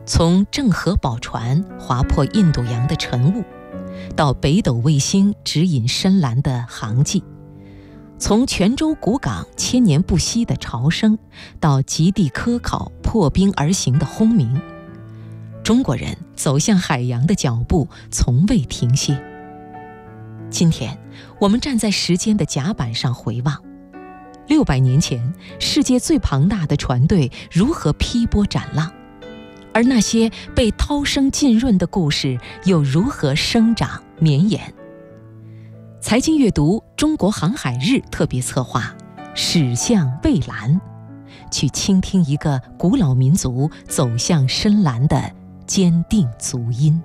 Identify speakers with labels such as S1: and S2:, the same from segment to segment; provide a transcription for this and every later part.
S1: 从郑和宝船划破印度洋的晨雾，到北斗卫星指引深蓝的航迹，从泉州古港千年不息的潮声，到极地科考破冰而行的轰鸣，中国人走向海洋的脚步从未停歇。今天我们站在时间的甲板上回望，600年前世界最庞大的船队如何劈波斩浪，而那些被涛声浸润的故事又如何生长绵延。财经阅读中国航海日特别策划驶向蔚蓝，去倾听一个古老民族走向深蓝的坚定足音。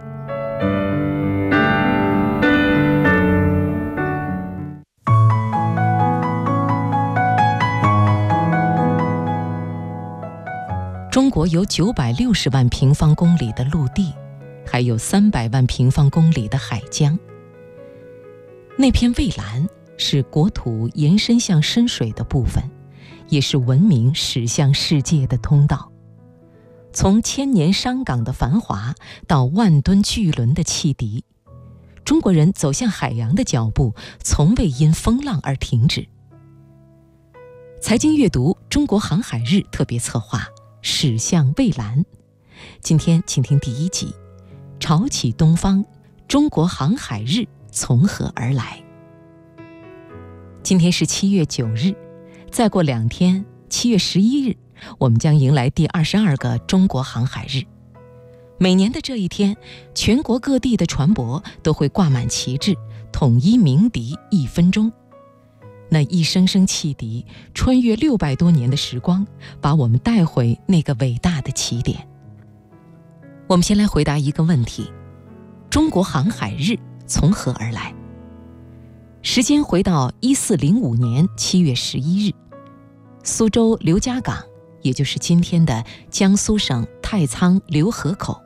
S1: 中国有960万平方公里的陆地，还有300万平方公里的海疆。那片蔚蓝是国土延伸向深水的部分，也是文明驶向世界的通道。从千年商港的繁华到万吨巨轮的汽笛，中国人走向海洋的脚步从未因风浪而停止。财经阅读中国航海日特别策划驶向蔚蓝，今天请听第1集，潮起东方，中国航海日从何而来。今天是7月9日，再过2天7月11日，我们将迎来第22个中国航海日。每年的这一天，全国各地的船舶都会挂满旗帜，统一鸣笛1分钟。那一声声汽笛穿越600多年的时光，把我们带回那个伟大的起点。我们先来回答一个问题：中国航海日从何而来？时间回到1405年7月11日，苏州刘家港，也就是今天的江苏省太仓浏河口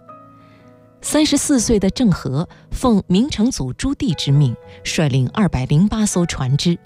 S1: ，34岁的郑和奉明成祖朱棣之命，率领208艘船只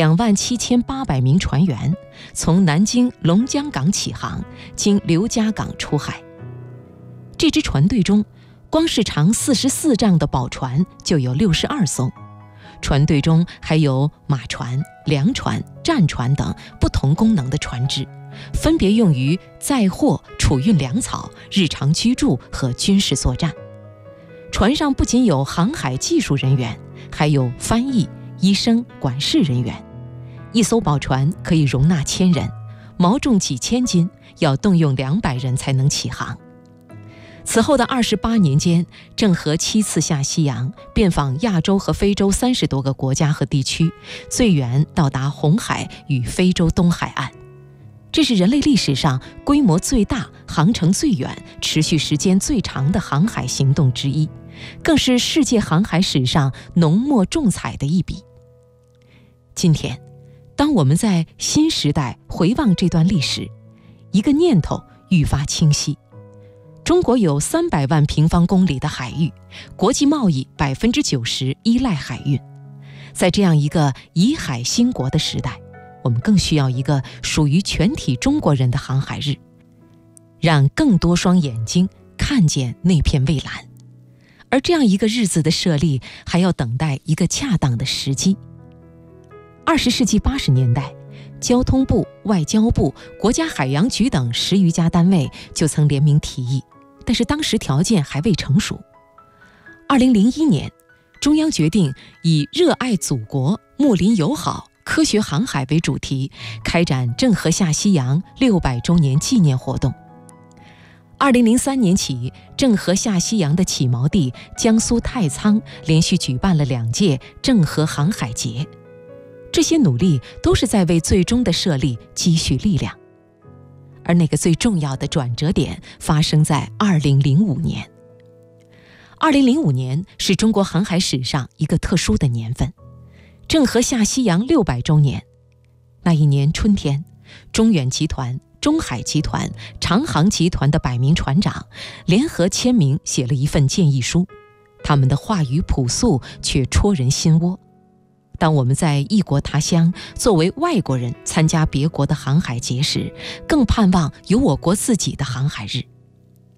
S1: ，27800名船员，从南京龙江港起航，经刘家港出海。这支船队中，光是长44丈的宝船就有62艘，船队中还有马船、粮船、战船等不同功能的船只，分别用于载货、储运粮草、日常居住和军事作战。船上不仅有航海技术人员，还有翻译、医生、管事人员。一艘宝船可以容纳1000人，锚重几千斤，要动用200人才能起航。此后的28年间，郑和7次下西洋，遍访亚洲和非洲30多个国家和地区，最远到达红海与非洲东海岸。这是人类历史上规模最大、航程最远、持续时间最长的航海行动之一，更是世界航海史上浓墨重彩的一笔。今天，当我们在新时代回望这段历史，一个念头愈发清晰：中国有300万平方公里的海域，国际贸易90%依赖海运。在这样一个以海兴国的时代，我们更需要一个属于全体中国人的航海日，让更多双眼睛看见那片蔚蓝。而这样一个日子的设立，还要等待一个恰当的时机。20世纪80年代，交通部、外交部、国家海洋局等10余家单位就曾联名提议，但是当时条件还未成熟。2001年，中央决定以热爱祖国、睦邻友好、科学航海为主题，开展郑和下西洋600周年纪念活动。2003年起，郑和下西洋的起锚地江苏太仓连续举办了2届郑和航海节。这些努力都是在为最终的设立积蓄力量。而那个最重要的转折点发生在2005年。2005年是中国航海史上一个特殊的年份，郑和下西洋600周年。那一年春天，中远集团、中海集团、长航集团的100名船长联合签名写了一份建议书，他们的话语朴素却戳人心窝。当我们在异国他乡作为外国人参加别国的航海节时，更盼望有我国自己的航海日。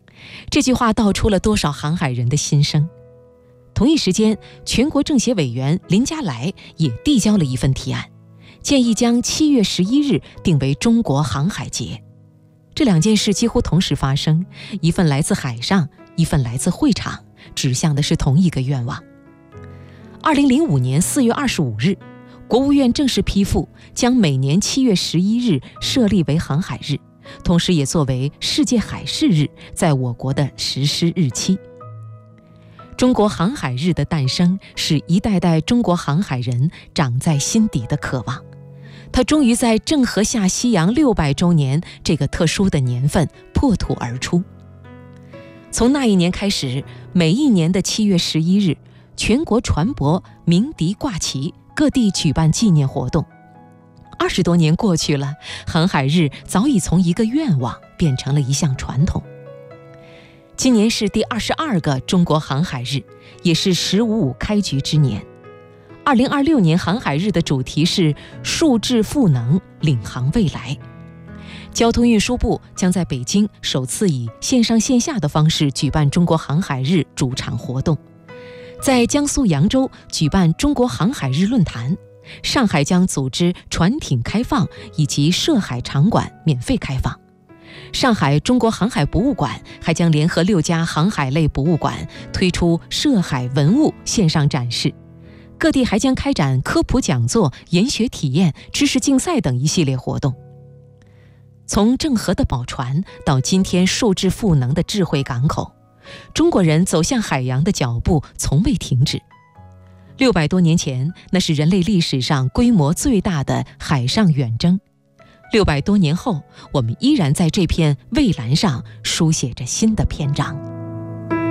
S1: 这句话道出了多少航海人的心声。同一时间，全国政协委员林佳来也递交了一份提案，建议将7月11日定为中国航海节。这两件事几乎同时发生，一份来自海上，一份来自会场，指向的是同一个愿望。2005年4月25日，国务院正式批复，将每年7月11日设立为航海日，同时也作为世界海事日在我国的实施日期。中国航海日的诞生，是一代代中国航海人长在心底的渴望。它终于在郑和下西洋600周年这个特殊的年份破土而出。从那一年开始，每一年的7月11日，全国船舶鸣笛挂旗，各地举办纪念活动。20多年过去了，航海日早已从一个愿望变成了一项传统。今年是第22个中国航海日，也是“15+5”开局之年。2026年航海日的主题是数质赋能，领航未来。交通运输部将在北京首次以线上线下的方式举办中国航海日主场活动，在江苏扬州举办中国航海日论坛，上海将组织船艇开放以及涉海场馆免费开放。上海中国航海博物馆还将联合6家航海类博物馆推出涉海文物线上展示，各地还将开展科普讲座、研学体验、知识竞赛等一系列活动。从郑和的宝船到今天数质赋能的智慧港口，中国人走向海洋的脚步从未停止。600多年前，那是人类历史上规模最大的海上远征。600多年后，我们依然在这片蔚蓝上书写着新的篇章。